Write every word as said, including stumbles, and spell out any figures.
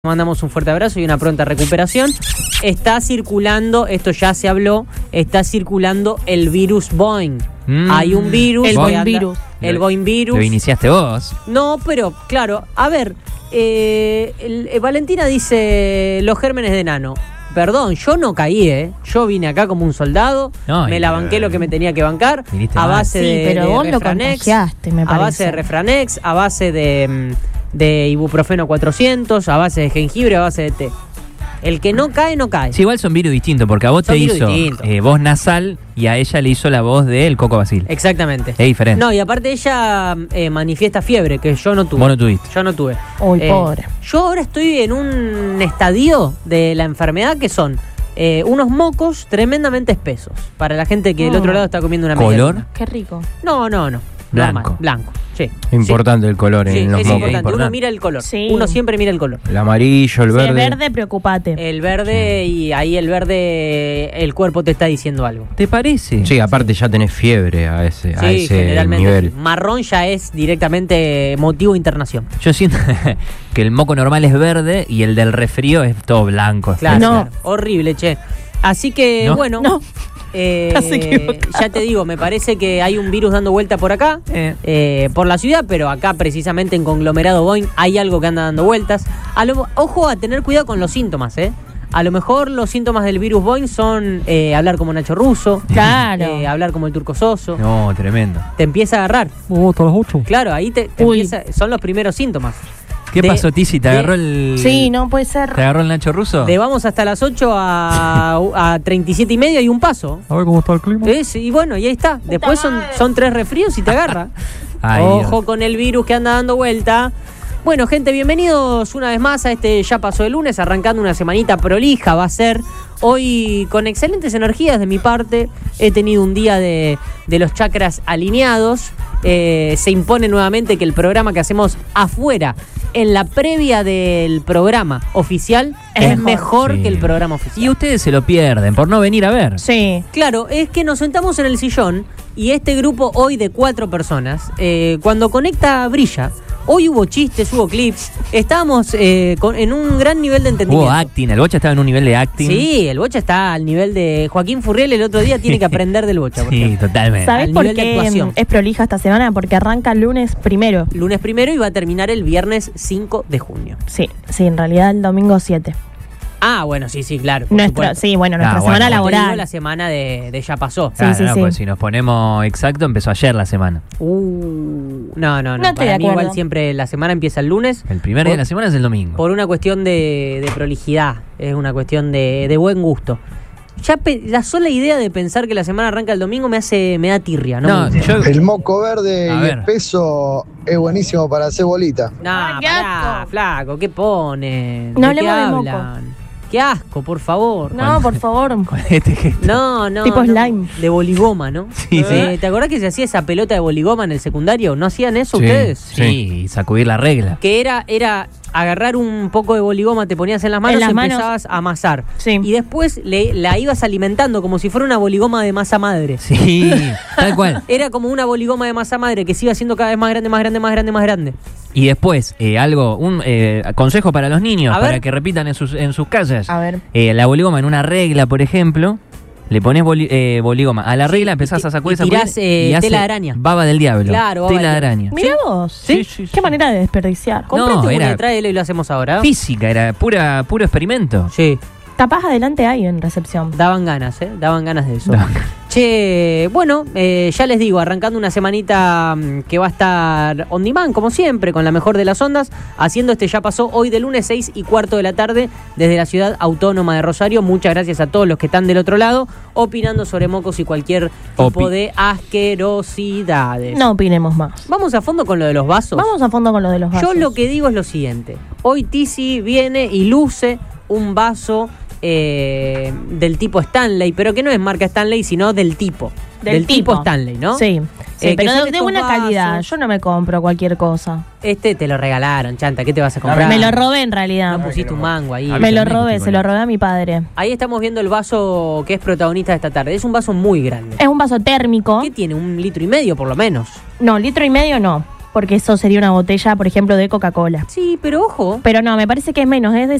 Mandamos un fuerte abrazo y una pronta recuperación. Está circulando, esto ya se habló, está circulando el virus Boeing. Mm, Hay un virus. El Boeing virus. El Boeing virus. Lo iniciaste vos. No, pero claro, a ver, eh, el, eh, Valentina dice los gérmenes de nano. Perdón, yo no caí, ¿eh? Yo vine acá como un soldado, no, me la banqué lo que me tenía que bancar, a base sí, de, pero de vos Refranex, lo contagiaste, me a parece. base de Refranex, a base de, de ibuprofeno cuatrocientos, a base de jengibre, a base de té. El que no cae, no cae. Sí, igual son virus distintos, porque a vos son te hizo eh, voz nasal y a ella le hizo la voz del Coco Bacil. Exactamente. Es diferente. No, y aparte ella eh, manifiesta fiebre, que yo no tuve. Vos no tuviste. Yo no tuve. Uy, eh, pobre. Yo ahora estoy en un estadio de la enfermedad que son eh, unos mocos tremendamente espesos. Para la gente que oh. del otro lado está comiendo una media ¿Color? luna. Qué rico. No, no, no. Blanco. Normal, blanco. Sí. Importante sí. el color en sí, los es mocos. importante. importante. Uno mira el color. Sí. Uno siempre mira el color. El amarillo, el verde. El verde, preocupate. El verde, sí. Y ahí el verde, el cuerpo te está diciendo algo. ¿Te parece? Sí, aparte ya tenés fiebre a ese, sí, a ese generalmente nivel. Marrón ya es directamente motivo de internación. Yo siento que el moco normal es verde y el del resfrío es todo blanco. Claro, no. claro. Horrible, che. Así que, ¿No? bueno... No. Eh, ya te digo, me parece que hay un virus dando vuelta por acá, eh. Eh, por la ciudad, pero acá precisamente en Conglomerado Boeing hay algo que anda dando vueltas. A lo, ojo a tener cuidado con los síntomas, ¿eh? A lo mejor los síntomas del virus Boeing son eh, hablar como Nacho Russo, claro. eh, hablar como el Turco Soso. No, tremendo. Te empieza a agarrar. Oh, todas las ocho. Claro, ahí te, te empieza, son los primeros síntomas. ¿Qué de, pasó, Tizi? ¿Te de, agarró el...? Sí, no puede ser. ¿Te agarró el Nacho Russo? De vamos hasta las ocho a, a treinta y siete y medio y un paso. A ver cómo está el clima. Es, y bueno, y ahí está. Puta Después son, son tres resfríos y te agarra. Ay, Ojo Dios. con el virus que anda dando vuelta. Bueno, gente, bienvenidos una vez más a este Ya Pasó el Lunes, arrancando una semanita prolija. Va a ser hoy con excelentes energías de mi parte. He tenido un día de, de los chakras alineados. Eh, se impone nuevamente que el programa que hacemos afuera, en la previa del programa oficial, es, es mejor, mejor sí. que el programa oficial. Y ustedes se lo pierden por no venir a ver. Sí. Claro, es que nos sentamos en el sillón y este grupo hoy de cuatro personas, eh, cuando conecta brilla. Hoy hubo chistes, hubo clips, estábamos eh, con, en un gran nivel de entendimiento. Hubo acting, el Bocha estaba en un nivel de acting. Sí, el Bocha está al nivel de Joaquín Furriel, el otro día tiene que aprender del Bocha. Por sí, ejemplo. Totalmente. ¿Sabes al por nivel de qué actuación. Es prolija esta semana? Porque arranca el lunes primero. Lunes primero y va a terminar el viernes cinco de junio. Sí, sí, en realidad el domingo siete. Ah, bueno, sí, sí, claro. Nuestra, sí, bueno, nuestra ah, semana bueno, laboral. Digo, la semana de, de Ya Pasó. Claro, sí, sí, no, sí. pues si nos ponemos exacto, empezó ayer la semana. Uh, no, no, no. No Para mí igual siempre la semana empieza el lunes. El primer por, día de la semana es el domingo. Por una cuestión de, de prolijidad, es una cuestión de, de buen gusto. Ya pe, la sola idea de pensar que la semana arranca el domingo me hace me da tirria, ¿no? No, yo, el moco verde a y ver. espeso es buenísimo para hacer bolita. No, Ay, qué pará, asco. flaco, ¿qué ponen? No ¿De qué hablemos de hablan? Qué asco, por favor. No, por favor. este gesto. No, no. Tipo no. slime. De boligoma, ¿no? Sí, eh, sí. ¿Te acordás que se hacía esa pelota de boligoma en el secundario? ¿No hacían eso Sí. ustedes? Sí, y sacudir la regla. Que era, era agarrar un poco de boligoma, te ponías en las manos En las y manos. empezabas a amasar. Sí. Y después le, la ibas alimentando como si fuera una boligoma de masa madre. Sí, tal cual. Era como una boligoma de masa madre que se iba haciendo cada vez más grande, más grande, más grande, más grande. Y después, eh, algo, un eh, consejo para los niños, A para ver. que repitan en sus, en sus casas. A ver. Eh, la boligoma en una regla, por ejemplo, le pones boli, eh, boligoma a la regla, empezás y a sacudir, y tirás, sacudir, eh, y hace tela de araña. Baba del diablo. Claro, baba tela de del araña. Mira vos. Sí, sí, sí. Qué manera de desperdiciar. Comprate No, una era- y tráelo y lo hacemos ahora. Física, era pura, puro experimento. Sí, Capaz adelante hay en recepción. daban ganas, ¿eh? Daban ganas de eso. Daban ganas. Che, bueno, eh, ya les digo, arrancando una semanita mm, que va a estar on demand, como siempre, con la mejor de las ondas, haciendo este Ya Pasó hoy de lunes seis y cuarto de la tarde desde la ciudad autónoma de Rosario. Muchas gracias a todos los que están del otro lado, opinando sobre mocos y cualquier tipo Opi- de asquerosidades. No opinemos más. Vamos a fondo con lo de los vasos. Vamos a fondo con lo de los vasos. Yo lo que digo es lo siguiente. Hoy Tizi viene y luce un vaso eh, del tipo Stanley, pero que no es marca Stanley, sino del tipo. Del, Del tipo. tipo. Stanley, ¿no? Sí, sí Eh, que pero son de, de estos buena vasos. calidad. Yo no me compro cualquier cosa. Este te lo regalaron, chanta. ¿Qué te vas a comprar? Me lo robé en realidad. No pusiste un mango ahí. Me lo Avísame, robé, tipo, se lo robé a mi padre. Ahí estamos viendo el vaso que es protagonista de esta tarde. Es un vaso muy grande. Es un vaso térmico. ¿Qué tiene? Un litro y medio por lo menos. No, litro y medio no. porque eso sería una botella, por ejemplo, de Coca-Cola. Sí, pero ojo. Pero no, me parece que es menos, es de